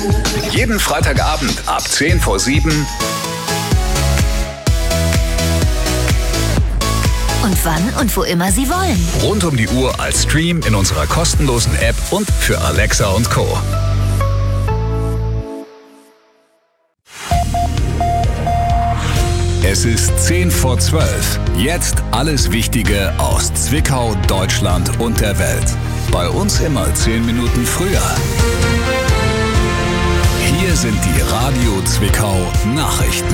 Jeden Freitagabend ab 6:50. Und wann und wo immer Sie wollen. Rund um die Uhr als Stream in unserer kostenlosen App und für Alexa und Co. Es ist 11:10. Jetzt alles Wichtige aus Zwickau, Deutschland und der Welt. Bei uns immer 10 Minuten früher. Hier sind die Radio Zwickau Nachrichten.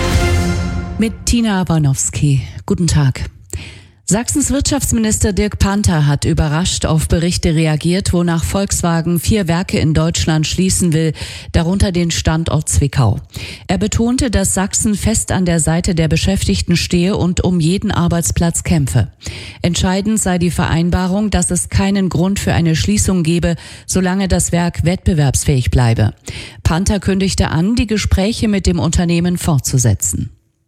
Mit Tina Warnowski. Guten Tag. Sachsens Wirtschaftsminister Dirk Panther hat überrascht auf Berichte reagiert, wonach Volkswagen 4 Werke in Deutschland schließen will, darunter den Standort Zwickau. Er betonte, dass Sachsen fest an der Seite der Beschäftigten stehe und um jeden Arbeitsplatz kämpfe. Entscheidend sei die Vereinbarung, dass es keinen Grund für eine Schließung gebe, solange das Werk wettbewerbsfähig bleibe. Panther kündigte an, die Gespräche mit dem Unternehmen fortzusetzen.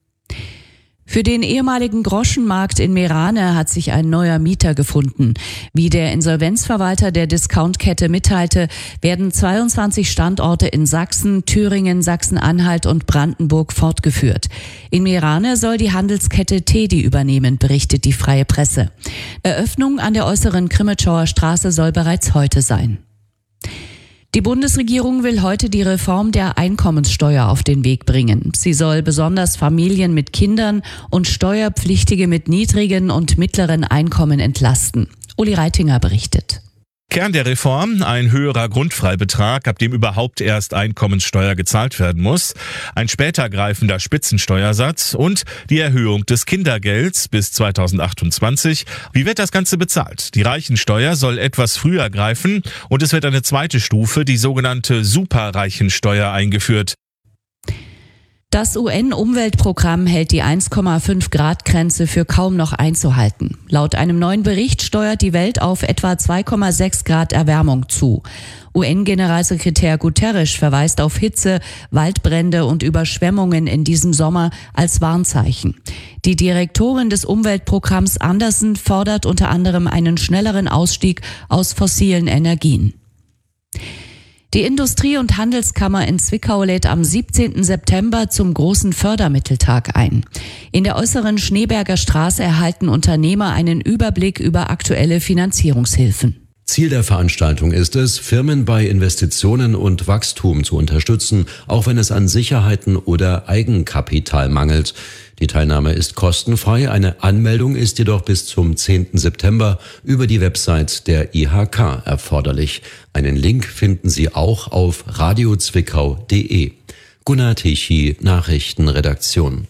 Für den ehemaligen Groschenmarkt in Meerane hat sich ein neuer Mieter gefunden. Wie der Insolvenzverwalter der Discountkette mitteilte, werden 22 Standorte in Sachsen, Thüringen, Sachsen-Anhalt und Brandenburg fortgeführt. In Meerane soll die Handelskette Tedi übernehmen, berichtet die Freie Presse. Eröffnung an der äußeren Krimitschauer Straße soll bereits heute sein. Die Bundesregierung will heute die Reform der Einkommenssteuer auf den Weg bringen. Sie soll besonders Familien mit Kindern und Steuerpflichtige mit niedrigen und mittleren Einkommen entlasten. Uli Reitinger berichtet. Kern der Reform: ein höherer Grundfreibetrag, ab dem überhaupt erst Einkommenssteuer gezahlt werden muss, ein später greifender Spitzensteuersatz und die Erhöhung des Kindergelds bis 2028. Wie wird das Ganze bezahlt? Die Reichensteuer soll etwas früher greifen und es wird eine zweite Stufe, die sogenannte Superreichensteuer, eingeführt. Das UN-Umweltprogramm hält die 1,5-Grad-Grenze für kaum noch einzuhalten. Laut einem neuen Bericht steuert die Welt auf etwa 2,6 Grad Erwärmung zu. UN-Generalsekretär Guterres verweist auf Hitze, Waldbrände und Überschwemmungen in diesem Sommer als Warnzeichen. Die Direktorin des Umweltprogramms Andersen fordert unter anderem einen schnelleren Ausstieg aus fossilen Energien. Die Industrie- und Handelskammer in Zwickau lädt am 17. September zum großen Fördermitteltag ein. In der äußeren Schneeberger Straße erhalten Unternehmer einen Überblick über aktuelle Finanzierungshilfen. Ziel der Veranstaltung ist es, Firmen bei Investitionen und Wachstum zu unterstützen, auch wenn es an Sicherheiten oder Eigenkapital mangelt. Die Teilnahme ist kostenfrei, eine Anmeldung ist jedoch bis zum 10. September über die Website der IHK erforderlich. Einen Link finden Sie auch auf radiozwickau.de. Gunnar Tichy, Nachrichtenredaktion.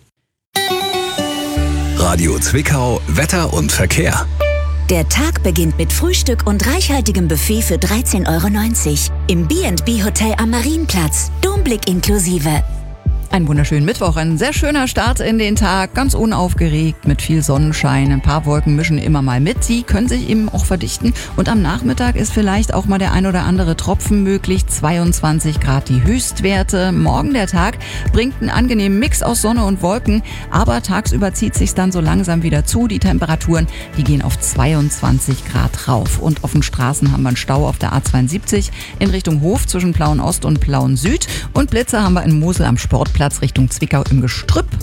Radio Zwickau, Wetter und Verkehr. Der Tag beginnt mit Frühstück und reichhaltigem Buffet für 13,90 € im B&B Hotel am Marienplatz. Domblick inklusive. Einen wunderschönen Mittwoch, ein sehr schöner Start in den Tag, ganz unaufgeregt, mit viel Sonnenschein. Ein paar Wolken mischen immer mal mit, sie können sich eben auch verdichten. Und am Nachmittag ist vielleicht auch mal der ein oder andere Tropfen möglich. 22 Grad die Höchstwerte. Morgen der Tag bringt einen angenehmen Mix aus Sonne und Wolken, aber tagsüber zieht sich's dann so langsam wieder zu. Die Temperaturen, die gehen auf 22 Grad rauf. Und auf den Straßen haben wir einen Stau auf der A72 in Richtung Hof zwischen Plauen Ost und Plauen Süd. Und Blitze haben wir in Mosel am Sportplatz Richtung Zwickau im Gestrüpp.